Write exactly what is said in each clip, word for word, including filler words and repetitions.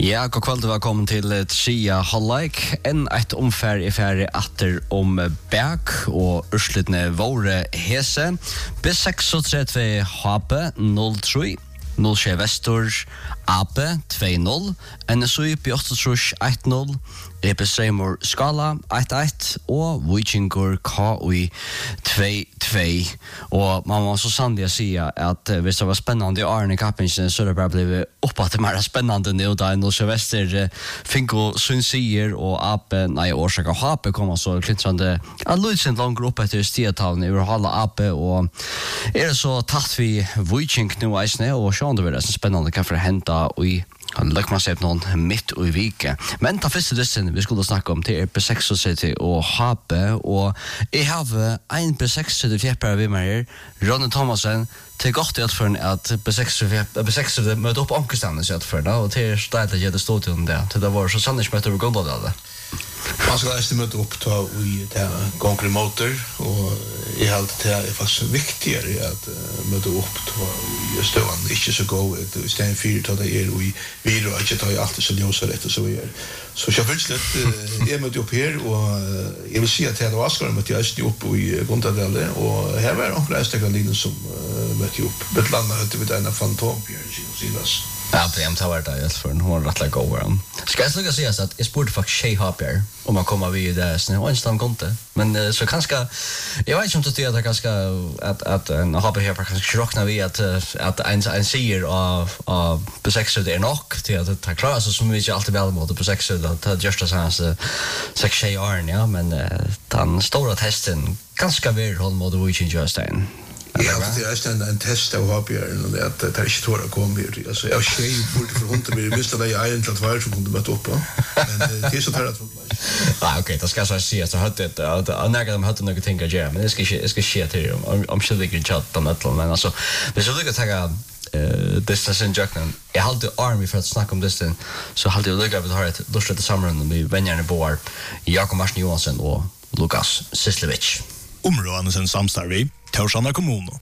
Ja, god kveld og velkommen til Tria Halleik. En et omfær i færre atter om Berg og Ørslidne Våre Hese. B seksogtretti H B null tre, null tre Vestor A B to null, N S U B åtta ett null, E P Seymour Skala ett ett og Vikingur K I två två. Og man må så sannlig si at hvis det var spennende i Arne Kappingen, så er det bare blevet oppåt det mer spennende nå, da en Sylvester Finko Sunnsier og A B, nei, Årsaka H B kommer så klintrande at Ludsen langer opp etter stietavlen i Urhala A B, og er det så tatt vi Viking nå eisne, og så det var det spennende hva for å hente i Han lukk man seg noen midt og i vike. Men ta første dysten vi skulle snakke om til er B seksogtretti og H B, og jeg har en B seksogtretti fjeppere ved meg her, Ronny Thomasen, til godt i atføren at B seksogtretti møter opp omkestandene i atføren, og til stedet jeg det stod til om det, til det var så sannelig møter over gondet av det. Man skal alltid møte opp til å gånger i motor, og jeg har alltid det er faktisk viktigere at møte opp til støvende ikke så gå ut, i stedet for til det er i virus, ikke ta alltid så ljøse rett og så videre. Så selvfølgelig, jeg møtte opp her, og jeg vil si at jeg var Asgard møtte jeg alltid opp i Gondadelle, og her var det noen stekarlinjer som møtte opp. Betlanda høtte vi denne fantompjøren, Silas. Ja, på dem tar det där för hon var rätt lägga över. Ska jag sluga säga att jag spurte faktiskt Shay Hopper om man kommer vid det snö och ensam konte. Men så kanske jag vet inte om det är ganska att att en Hopper här kanske skrockna vi att att en en ser av av på sex det är nog till att ta klara så som vi inte alltid väl mot på sex att just så här sex Shay Arn ja, men den stora testen ganska väl håll mot Viking Justin. Ja, det är en en test av Hopper och det att det är inte tåra kommer ut. Alltså jag tjej borde för hon vi visste det jag egentligen att vara som kunde möta upp på. Men det är så här att ja, okej, då ska jag säga så hade det att när de hade något tänka jag, men det ska jag ska se till om om skulle det chatta med men alltså det så lycka ta eh distance injection. Jag hade army för att snacka om distance. Så hade jag lycka att ha ett lust att samman med vännerna på Jakob Marsny Johansson och Lukas Sislevic. Områdene sin samstarvi, Torsjana kommune.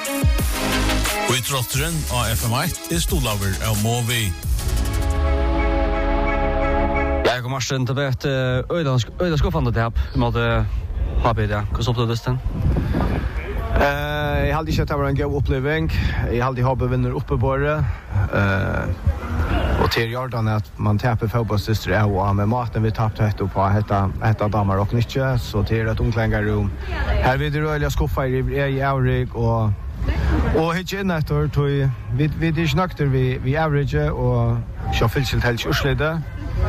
Og i trotteren av F M ett er stolaver av Movi. Jeg kommer til å være øyla skuffende til opp. Vi måtte ha på det. Hva stoppet du lysten? Jeg hadde ikke at det var en god oppleving. Jeg hadde ikke hatt vinner oppe på det. Og til Jordan at man tapper fotballstyster av og med maten vi tappte etter på etter damer og knytje, så til et omklengar rom. Her vil det røylig skuffa i Aurik og og hitje inn etter, vi vi er ikke nøkter vi vi average og så fylselt helt urslede.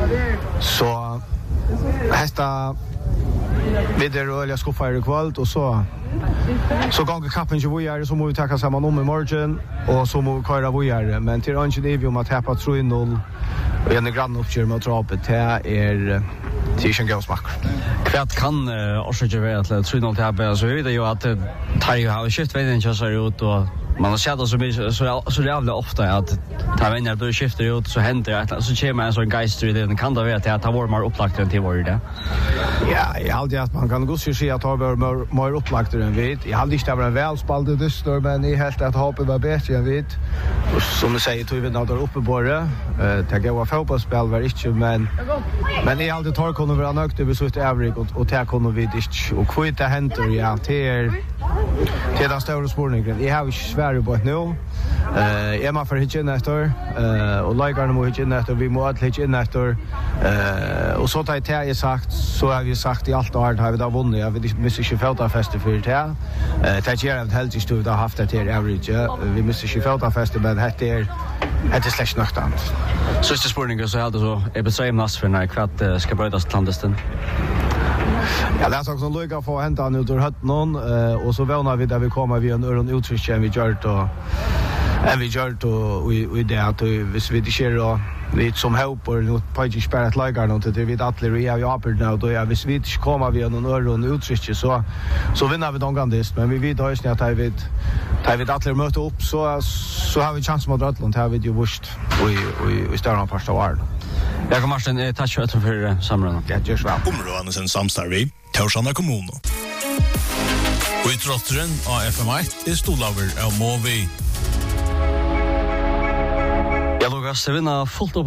Så hesta vi det røylig skuffa i kvalt, og så så gånger kappen ju vidare så må vi ta samman om i morgon och så må vi köra vidare men till annan det vi om att tappa tre noll och en grann uppkör med trappet det är till en god smak. Kvart kan orsaka vara att tre noll tappa så vi vet ju att Tayo har skift vägen inte så ut och man har sett så mycket så så jävla ofta att ta vänner då skiftar ut så händer det så kommer en sån geist i den kan det vara att ta var mer upplagt än till var det. Ja, jag hade att man kan gå så se att ha mer mer upplagt än vet. Jag hade inte varit väl spaltade dyster men i helt att hoppa var bättre än vet. Och som du säger tog vi när där uppe på det. Eh ta gå fotbollsspel var inte men men jag hade tar kunde vara nökt över så ett average och och ta kunde vi inte och kvita händer ja till till den stora spårningen. Jag har ju Sverige på nu. Eh Emma för hitchen efter eh och Ligarna må hitchen efter vi må att hitchen efter eh och så tar jag sagt så har vi sagt i allt och allt har vi då vunnit. Jag vet inte inte fälta fester för det här. Eh det ger ett helt stort har haft det här average. Vi måste inte fälta fester men det är det är slash nöktant. Så är det spårningen så hade så är bestämmas för när kvart ska brödas till landesten. Ja, det är också en lycka för att hämta ut ur hötten och så vänner vi där vi kommer vid en öron uttryck än vi gjort och än vi gjort och i det att hvis vi inte kör och vi som hopp och något på inte spärrat lagar något det vi alla vi har ju apert nu då ja hvis vi inte kommer vid en öron uttryck så så vinner vi dongandist men vi vet ju att vi tar vi alla möta upp så så har vi chans mot Rötland här vid ju vurst och i i större första världen. Jag kommer Martin ta kött för samrådet. Ja, just väl. Områdene sin samstarvi, Torsjana kommune. Og i trotteren av F M ett er stolaver av Movi. Ja, Lukas, det vinner fullt upp